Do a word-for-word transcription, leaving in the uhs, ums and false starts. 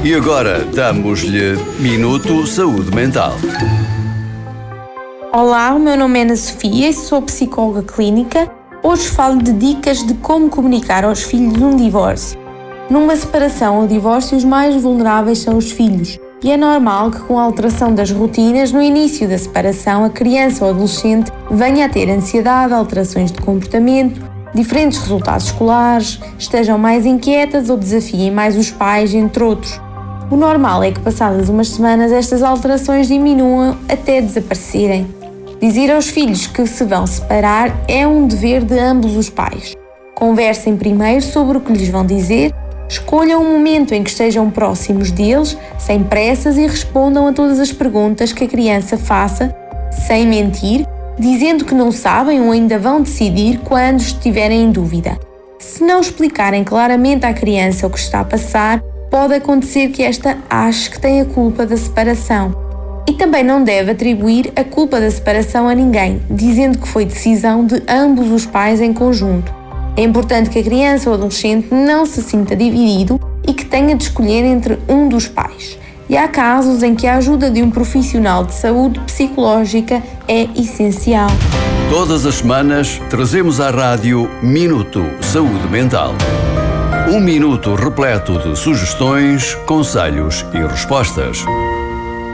E agora damos-lhe Minuto Saúde Mental. Olá, o meu nome é Ana Sofia e sou psicóloga clínica. Hoje falo de dicas de como comunicar aos filhos um divórcio. Numa separação ou divórcio, os mais vulneráveis são os filhos. E é normal que, com a alteração das rotinas, no início da separação, a criança ou adolescente venha a ter ansiedade, alterações de comportamento, diferentes resultados escolares, estejam mais inquietas ou desafiem mais os pais, entre outros. O normal é que, passadas umas semanas, estas alterações diminuam até desaparecerem. Dizer aos filhos que se vão separar é um dever de ambos os pais. Conversem primeiro sobre o que lhes vão dizer, escolham um momento em que estejam próximos deles, sem pressas, e respondam a todas as perguntas que a criança faça, sem mentir, dizendo que não sabem ou ainda vão decidir quando estiverem em dúvida. Se não explicarem claramente à criança o que está a passar, pode acontecer que esta ache que tem a culpa da separação. E também não deve atribuir a culpa da separação a ninguém, dizendo que foi decisão de ambos os pais em conjunto. É importante que a criança ou adolescente não se sinta dividido e que tenha de escolher entre um dos pais. E há casos em que a ajuda de um profissional de saúde psicológica é essencial. Todas as semanas trazemos à rádio Minuto Saúde Mental. Um minuto repleto de sugestões, conselhos e respostas.